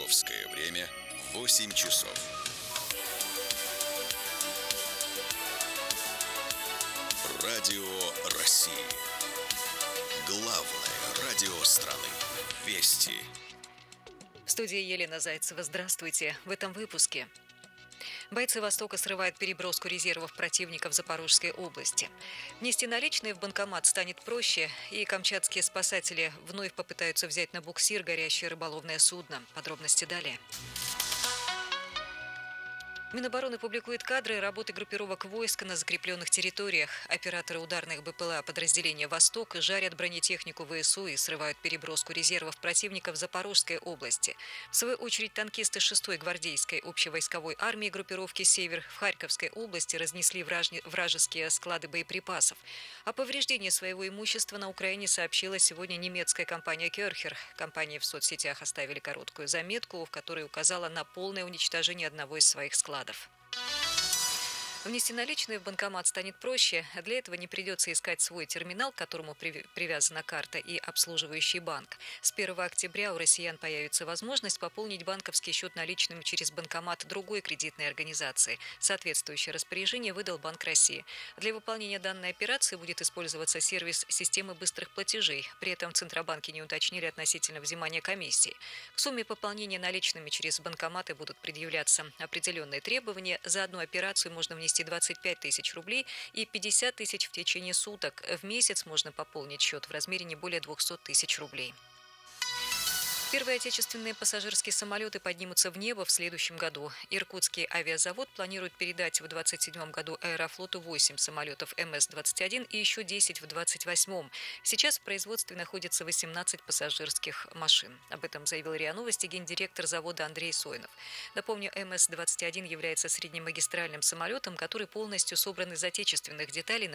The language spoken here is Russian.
Московское время 8 часов. Радио России. Главное радио страны. Вести. В студии Елена Зайцева. Здравствуйте. В этом выпуске. Бойцы «Востока» срывают переброску резервов противника в Запорожской области. Внести наличные в банкомат станет проще, и камчатские спасатели вновь попытаются взять на буксир горящее рыболовное судно. Подробности далее. Минобороны публикует кадры работы группировок войск на закрепленных территориях. Операторы ударных БПЛА подразделения «Восток» жарят бронетехнику ВСУ и срывают переброску резервов противника в Запорожской области. В свою очередь, танкисты 6-й гвардейской общевойсковой армии группировки «Север» в Харьковской области разнесли вражеские склады боеприпасов. О повреждении своего имущества на Украине сообщила сегодня немецкая компания «Кёрхер». Компании в соцсетях оставили короткую заметку, в которой указала на полное уничтожение одного из своих складов. Внести наличные в банкомат станет проще. Для этого не придется искать свой терминал, к которому привязана карта, и обслуживающий банк. С 1 октября у россиян появится возможность пополнить банковский счет наличными через банкомат другой кредитной организации. Соответствующее распоряжение выдал Банк России. Для выполнения данной операции будет использоваться сервис системы быстрых платежей. При этом в Центробанке не уточнили относительно взимания комиссии. К сумме пополнения наличными через банкоматы будут предъявляться определенные требования. За одну операцию можно внести 25 тысяч рублей и 50 тысяч в течение суток. В месяц можно пополнить счет в размере не более 200 тысяч рублей. Первые отечественные пассажирские самолеты поднимутся в небо в следующем году. Иркутский авиазавод планирует передать в 2027 году Аэрофлоту 8 самолетов МС-21 и еще 10 в 2028. Сейчас в производстве находится 18 пассажирских машин. Об этом заявил РИА Новости гендиректор завода Андрей Сойнов. Напомню, МС-21 является среднемагистральным самолетом, который полностью собран из отечественных деталей